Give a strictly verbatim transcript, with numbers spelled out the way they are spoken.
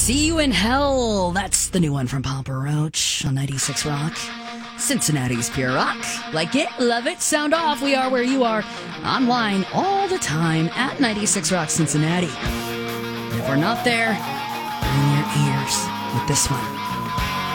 See You in Hell. That's the new one from Papa Roach on ninety-six Rock. Cincinnati's Pure Rock. Like it, love it, sound off. We are where you are. Online all the time at ninety-six Rock Cincinnati. And if we're not there, bring your ears with this one.